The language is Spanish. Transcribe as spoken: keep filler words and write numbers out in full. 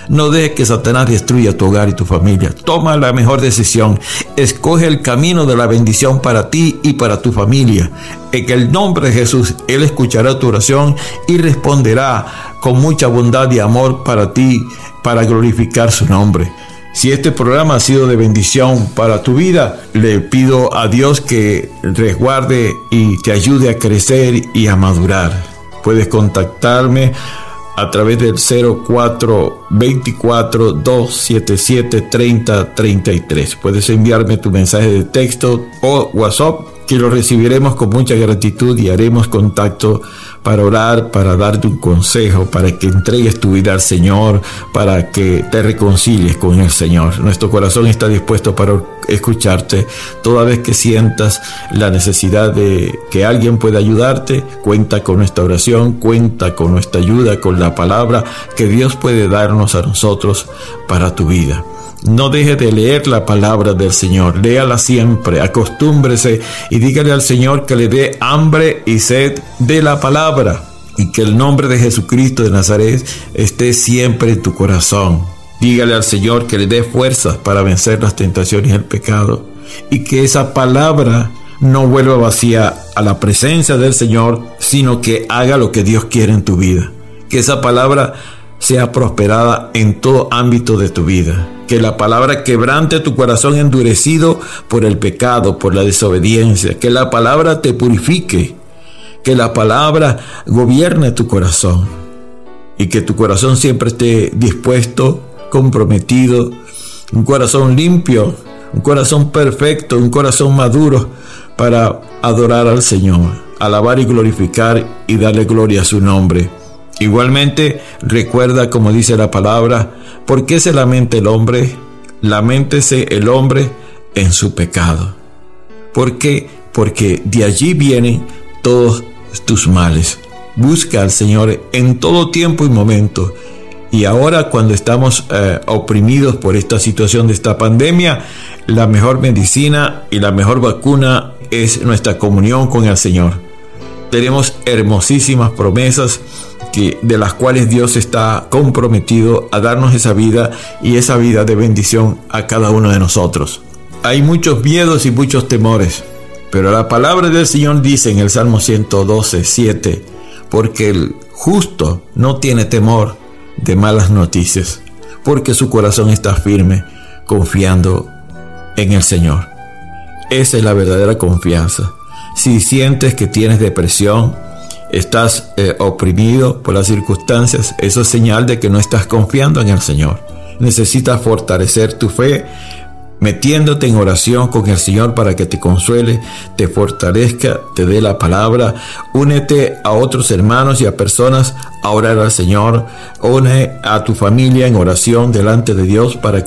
No dejes que Satanás destruya tu hogar y tu familia. Toma la mejor decisión. Escoge el camino de la bendición para ti y para tu familia. En el nombre de Jesús, Él escuchará tu oración y responderá con mucha bondad y amor para ti, para glorificar su nombre. Si este programa ha sido de bendición para tu vida, le pido a Dios que resguarde y te ayude a crecer y a madurar. Puedes contactarme a través del cero cuatro veinticuatro, doscientos setenta y siete, treinta treinta y tres. Puedes enviarme tu mensaje de texto o WhatsApp, que lo recibiremos con mucha gratitud y haremos contacto para orar, para darte un consejo, para que entregues tu vida al Señor, para que te reconcilies con el Señor. Nuestro corazón está dispuesto para escucharte. Toda vez que sientas la necesidad de que alguien pueda ayudarte, cuenta con nuestra oración, cuenta con nuestra ayuda, con la palabra que Dios puede darnos a nosotros para tu vida. No deje de leer la palabra del Señor, léala siempre, acostúmbrese y dígale al Señor que le dé hambre y sed de la palabra, y que el nombre de Jesucristo de Nazaret esté siempre en tu corazón. Dígale al Señor que le dé fuerzas para vencer las tentaciones y el pecado, y que esa palabra no vuelva vacía a la presencia del Señor, sino que haga lo que Dios quiere en tu vida. Que esa palabra sea prosperada en todo ámbito de tu vida. Que la palabra quebrante tu corazón endurecido por el pecado, por la desobediencia. Que la palabra te purifique. Que la palabra gobierne tu corazón. Y que tu corazón siempre esté dispuesto, comprometido. Un corazón limpio, un corazón perfecto, un corazón maduro para adorar al Señor, alabar y glorificar y darle gloria a su nombre. Igualmente, recuerda, como dice la palabra, ¿por qué se lamenta el hombre? Laméntese el hombre en su pecado. ¿Por qué? Porque de allí vienen todos tus males. Busca al Señor en todo tiempo y momento. Y ahora, cuando estamos eh, oprimidos por esta situación de esta pandemia, la mejor medicina y la mejor vacuna es nuestra comunión con el Señor. Tenemos hermosísimas promesas que, de las cuales Dios está comprometido a darnos esa vida y esa vida de bendición a cada uno de nosotros. Hay muchos miedos y muchos temores, pero la palabra del Señor dice en el Salmo ciento doce, siete, porque el justo no tiene temor de malas noticias, porque su corazón está firme, confiando en el Señor. Esa es la verdadera confianza. Si sientes que tienes depresión, estás eh, oprimido por las circunstancias, eso es señal de que no estás confiando en el Señor. Necesitas fortalecer tu fe metiéndote en oración con el Señor para que te consuele, te fortalezca, te dé la palabra. Únete a otros hermanos y a personas a orar al Señor. Une a tu familia en oración delante de Dios para que